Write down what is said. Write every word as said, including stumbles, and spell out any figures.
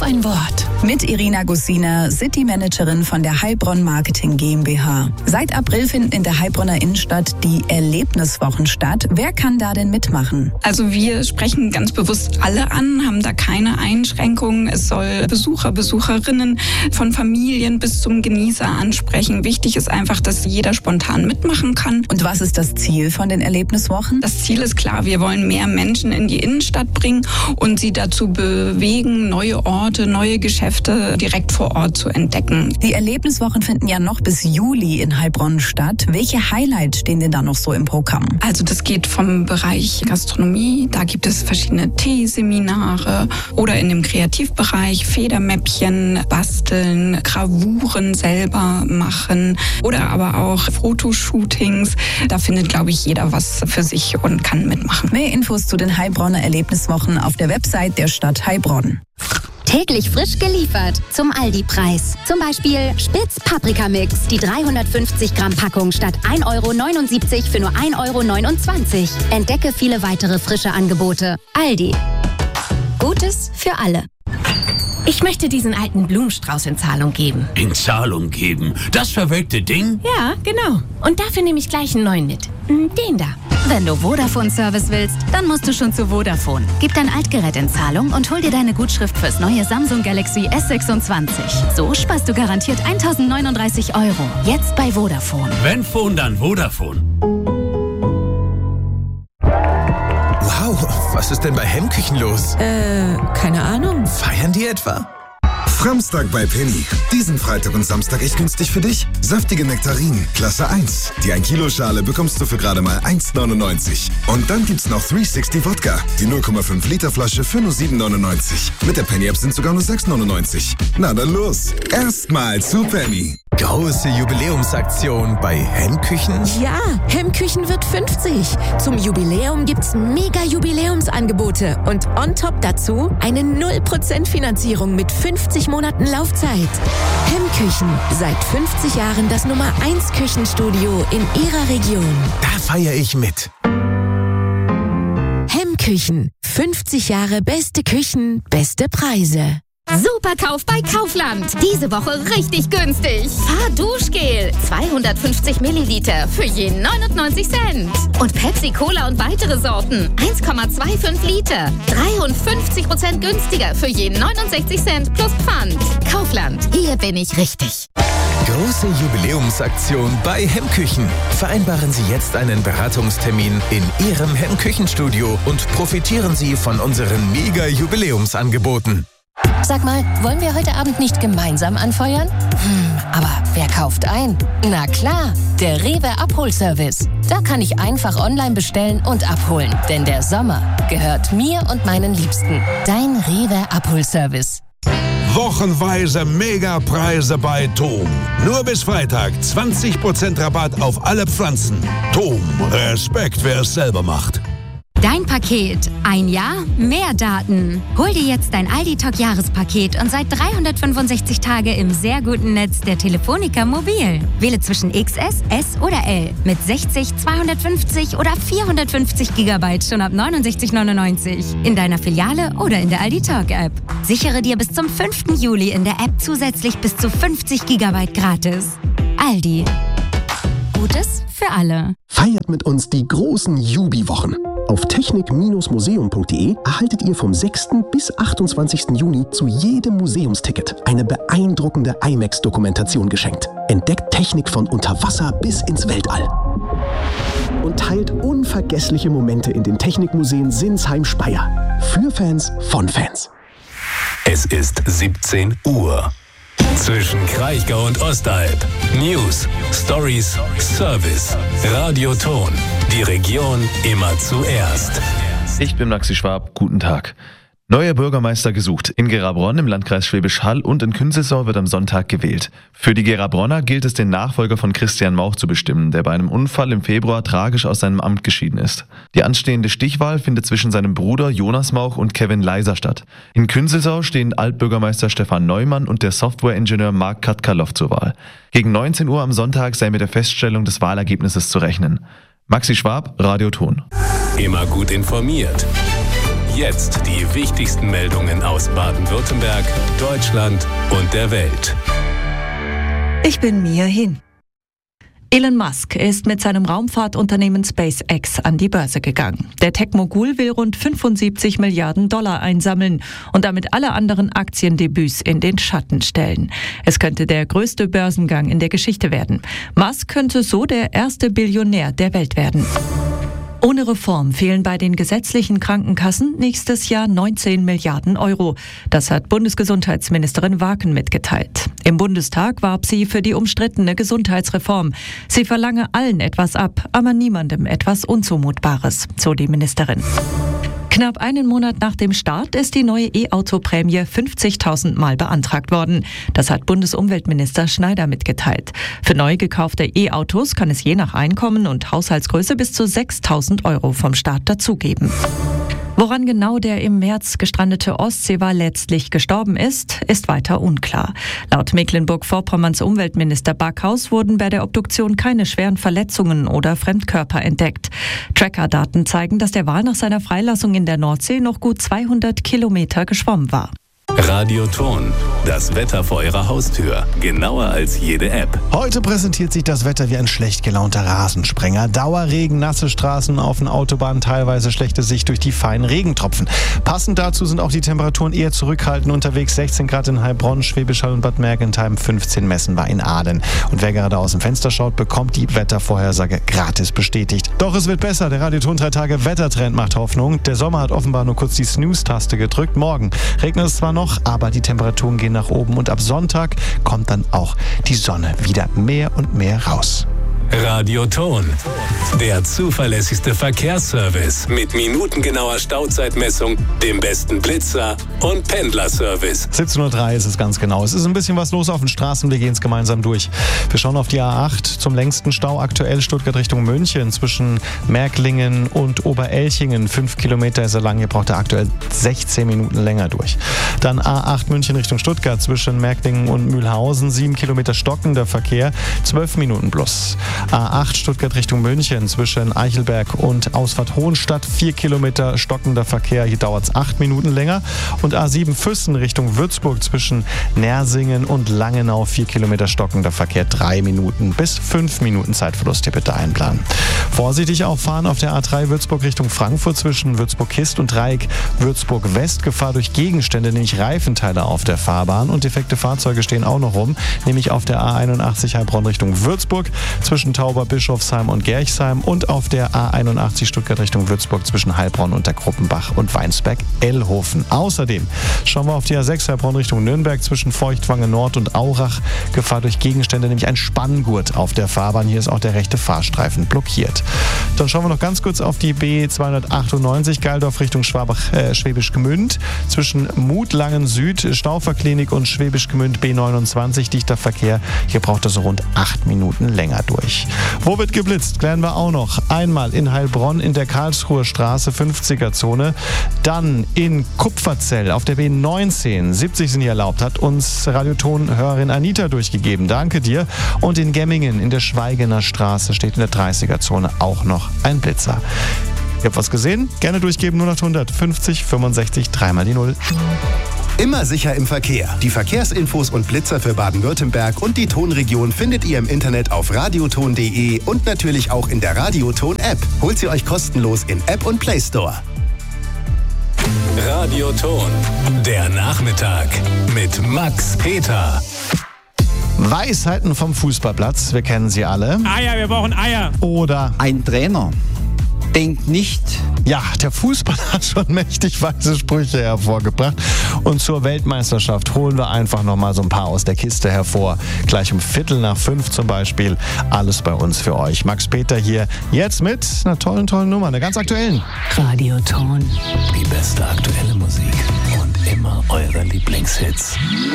ein Wort. Mit Irina Gussiner, City-Managerin von der Heilbronn Marketing GmbH. Seit April finden in der Heilbronner Innenstadt die Erlebniswochen statt. Wer kann da denn mitmachen? Also wir sprechen ganz bewusst alle an, haben da keine Einschränkungen. Es soll Besucher, Besucherinnen von Familien bis zum Genießer ansprechen. Wichtig ist einfach, dass jeder spontan mitmachen kann. Und was ist das Ziel von den Erlebniswochen? Das Ziel ist klar, wir wollen mehr Menschen in die Innenstadt bringen und sie dazu bewegen, neue Orte, neue Geschäfte direkt vor Ort zu entdecken. Die Erlebniswochen finden ja noch bis Juli in Heilbronn statt. Welche Highlights stehen denn da noch so im Programm? Also das geht vom Bereich Gastronomie, da gibt es verschiedene Teeseminare oder in dem Kreativbereich Federmäppchen basteln, Gravuren selber machen oder aber auch Fotoshootings. Da findet, glaube ich, jeder was für sich und kann mitmachen. Mehr Infos zu den Heilbronner Erlebniswochen auf der Website der Stadt Heilbronn. Täglich frisch geliefert zum Aldi-Preis. Zum Beispiel Spitz Paprikamix, die dreihundertfünfzig Gramm Packung statt ein Euro neunundsiebzig für nur ein Euro neunundzwanzig. Entdecke viele weitere frische Angebote. Aldi. Gutes für alle. Ich möchte diesen alten Blumenstrauß in Zahlung geben. In Zahlung geben? Das verwelkte Ding? Ja, genau. Und dafür nehme ich gleich einen neuen mit. Den da. Wenn du Vodafone-Service willst, dann musst du schon zu Vodafone. Gib dein Altgerät in Zahlung und hol dir deine Gutschrift fürs neue Samsung Galaxy S sechsundzwanzig. So sparst du garantiert eintausendneununddreißig Euro. Jetzt bei Vodafone. Wenn Phone, dann Vodafone. Wow, was ist denn bei Hemmküchen los? Äh, keine Ahnung. Feiern die etwa? Framstag bei Penny. Diesen Freitag und Samstag echt günstig für dich. Saftige Nektarinen, Klasse eins. Die ein Kilo Schale bekommst du für gerade mal eins neunundneunzig. Und dann gibt's noch dreihundertsechzig Wodka. Die null Komma fünf Liter Flasche für nur sieben neunundneunzig. Mit der Penny-App sind sogar nur sechs neunundneunzig. Na dann los. Erstmal zu Penny. Große Jubiläumsaktion bei Hemmküchen? Ja, Hemmküchen wird fünfzig. Zum Jubiläum gibt's mega Jubiläumsangebote. Und on top dazu eine null Prozent Finanzierung mit fünfzig Monaten Laufzeit. Hemmküchen, seit fünfzig Jahren das Nummer eins Küchenstudio in Ihrer Region. Da feiere ich mit. Hemmküchen, fünfzig Jahre beste Küchen, beste Preise. Superkauf bei Kaufland. Diese Woche richtig günstig. Fahrduschgel. zweihundertfünfzig Milliliter für je neunundneunzig Cent. Und Pepsi Cola und weitere Sorten. eins Komma fünfundzwanzig Liter. dreiundfünfzig Prozent günstiger für je neunundsechzig Cent plus Pfand. Kaufland. Hier bin ich richtig. Große Jubiläumsaktion bei Hemmküchen. Vereinbaren Sie jetzt einen Beratungstermin in Ihrem Hemmküchenstudio und profitieren Sie von unseren Mega-Jubiläumsangeboten. Sag mal, wollen wir heute Abend nicht gemeinsam anfeuern? Hm, aber wer kauft ein? Na klar, der Rewe Abholservice. Da kann ich einfach online bestellen und abholen. Denn der Sommer gehört mir und meinen Liebsten. Dein Rewe Abholservice. Wochenweise Megapreise bei Tom. Nur bis Freitag zwanzig Prozent Rabatt auf alle Pflanzen. Tom, Respekt, wer es selber macht. Dein Paket. Ein Jahr, mehr Daten. Hol dir jetzt dein Aldi-Talk-Jahrespaket und seit dreihundertfünfundsechzig Tage im sehr guten Netz der Telefonica Mobil. Wähle zwischen X S, S oder L mit sechzig, zweihundertfünfzig oder vierhundertfünfzig Gigabyte schon ab neunundsechzig neunundneunzig. In deiner Filiale oder in der Aldi-Talk-App. Sichere dir bis zum fünften Juli in der App zusätzlich bis zu fünfzig Gigabyte gratis. Aldi. Gutes für alle. Feiert mit uns die großen Jubi-Wochen. Auf technik Bindestrich museum punkt de erhaltet ihr vom sechsten bis achtundzwanzigsten Juni zu jedem Museumsticket eine beeindruckende IMAX-Dokumentation geschenkt. Entdeckt Technik von unter Wasser bis ins Weltall. Und teilt unvergessliche Momente in den Technikmuseen Sinsheim-Speyer. Für Fans von Fans. Es ist siebzehn Uhr. Zwischen Kraichgau und Ostalb. News, Stories, Service, Radioton. Die Region immer zuerst. Ich bin Maxi Schwab, guten Tag. Neuer Bürgermeister gesucht. In Gera-Bronn im Landkreis Schwäbisch Hall und in Künzelsau wird am Sonntag gewählt. Für die Gera-Bronner gilt es, den Nachfolger von Christian Mauch zu bestimmen, der bei einem Unfall im Februar tragisch aus seinem Amt geschieden ist. Die anstehende Stichwahl findet zwischen seinem Bruder Jonas Mauch und Kevin Leiser statt. In Künzelsau stehen Altbürgermeister Stefan Neumann und der Softwareingenieur Mark Katkalow zur Wahl. Gegen neunzehn Uhr am Sonntag sei mit der Feststellung des Wahlergebnisses zu rechnen. Maxi Schwab, Radioton. Immer gut informiert. jetzt die wichtigsten Meldungen aus Baden-Württemberg, Deutschland und der Welt. Ich bin Mia Hin. Elon Musk ist mit seinem Raumfahrtunternehmen SpaceX an die Börse gegangen. Der Tech-Mogul will rund fünfundsiebzig Milliarden Dollar einsammeln und damit alle anderen Aktiendebüts in den Schatten stellen. Es könnte der größte Börsengang in der Geschichte werden. Musk könnte so der erste Billionär der Welt werden. Ohne Reform fehlen bei den gesetzlichen Krankenkassen nächstes Jahr neunzehn Milliarden Euro. Das hat Bundesgesundheitsministerin Waken mitgeteilt. Im Bundestag warb sie für die umstrittene Gesundheitsreform. Sie verlange allen etwas ab, aber niemandem etwas Unzumutbares, so die Ministerin. Knapp einen Monat nach dem Start ist die neue E-Auto-Prämie fünfzigtausend Mal beantragt worden. Das hat Bundesumweltminister Schneider mitgeteilt. Für neu gekaufte E-Autos kann es je nach Einkommen und Haushaltsgröße bis zu sechstausend Euro vom Staat dazugeben. Woran genau der im März gestrandete Ostseewal letztlich gestorben ist, ist weiter unklar. Laut Mecklenburg-Vorpommerns Umweltminister Backhaus wurden bei der Obduktion keine schweren Verletzungen oder Fremdkörper entdeckt. Tracker-Daten zeigen, dass der Wal nach seiner Freilassung in der Nordsee noch gut zweihundert Kilometer geschwommen war. Radioton, das Wetter vor Ihrer Haustür. Genauer als jede App. Heute präsentiert sich das Wetter wie ein schlecht gelaunter Rasensprenger. Dauerregen, nasse Straßen auf den Autobahnen, teilweise schlechte Sicht durch die feinen Regentropfen. Passend dazu sind auch die Temperaturen eher zurückhaltend unterwegs. sechzehn Grad in Heilbronn, Schwäbisch Hall und Bad Mergentheim, fünfzehn messen wir in Aalen. Und wer gerade aus dem Fenster schaut, bekommt die Wettervorhersage gratis bestätigt. Doch es wird besser. Der Radioton drei Tage Wettertrend macht Hoffnung. Der Sommer hat offenbar nur kurz die Snooze-Taste gedrückt. Morgen regnet es zwar noch, aber die Temperaturen gehen nach oben und ab Sonntag kommt dann auch die Sonne wieder mehr und mehr raus. Radioton, der zuverlässigste Verkehrsservice mit minutengenauer Stauzeitmessung, dem besten Blitzer und Pendlerservice. siebzehn Uhr drei ist es ganz genau. Es ist ein bisschen was los auf den Straßen, wir gehen es gemeinsam durch. Wir schauen auf die A acht zum längsten Stau, aktuell Stuttgart Richtung München zwischen Märklingen und Oberelchingen. Fünf Kilometer ist er lang, hier braucht er aktuell sechzehn Minuten länger durch. Dann A acht München Richtung Stuttgart zwischen Märklingen und Mühlhausen, sieben Kilometer stockender Verkehr, zwölf Minuten plus. A acht Stuttgart Richtung München zwischen Eichelberg und Ausfahrt Hohenstadt, vier Kilometer stockender Verkehr, hier dauert es acht Minuten länger. Und A sieben Füssen Richtung Würzburg zwischen Nersingen und Langenau, vier Kilometer stockender Verkehr, drei Minuten bis fünf Minuten Zeitverlust hier bitte einplanen. Vorsichtig auch fahren auf der A drei Würzburg Richtung Frankfurt zwischen Würzburg-Kist und Dreieck Würzburg-West, Gefahr durch Gegenstände, nämlich Reifenteile auf der Fahrbahn, und defekte Fahrzeuge stehen auch noch rum, nämlich auf der A einundachtzig Heilbronn Richtung Würzburg zwischen Tauber, Bischofsheim und Gerchsheim und auf der A einundachtzig Stuttgart Richtung Würzburg zwischen Heilbronn und der Gruppenbach und Weinsberg-Ellhofen. Außerdem schauen wir auf die A sechs Heilbronn Richtung Nürnberg zwischen Feuchtwange Nord und Aurach. Gefahr durch Gegenstände, nämlich ein Spanngurt auf der Fahrbahn. Hier ist auch der rechte Fahrstreifen blockiert. Dann schauen wir noch ganz kurz auf die B zweihundertachtundneunzig Geildorf Richtung Schwabach, äh, Schwäbisch Gmünd zwischen Mutlangen Süd, Stauferklinik und Schwäbisch Gmünd B neunundzwanzig. Dichter Verkehr. Hier braucht es rund acht Minuten länger durch. Wo wird geblitzt? Klären wir auch noch. Einmal in Heilbronn in der Karlsruher Straße, fünfziger Zone. Dann in Kupferzell auf der B neunzehn, siebzig sind hier erlaubt, hat uns Radioton-Hörerin Anita durchgegeben. Danke dir. Und in Gemmingen in der Schweigener Straße steht in der dreißiger Zone auch noch ein Blitzer. Ihr habt was gesehen? Gerne durchgeben, null acht hundert fünfzig fünfundsechzig, dreimal die Null. Immer sicher im Verkehr. Die Verkehrsinfos und Blitzer für Baden-Württemberg und die Tonregion findet ihr im Internet auf radioton punkt de und natürlich auch in der Radioton-App. Holt sie euch kostenlos in App und Play Store. Radioton, der Nachmittag mit Max Peter. Weisheiten vom Fußballplatz, wir kennen sie alle. Eier, wir brauchen Eier. Oder ein Trainer denkt nicht. Ja, der Fußball hat schon mächtig weise Sprüche hervorgebracht. Und zur Weltmeisterschaft holen wir einfach nochmal so ein paar aus der Kiste hervor. Gleich um Viertel nach fünf zum Beispiel. Alles bei uns für euch. Max Peter hier, jetzt mit einer tollen, tollen Nummer, einer ganz aktuellen. Radioton. Die beste aktuelle Musik und immer eure Lieblingshits.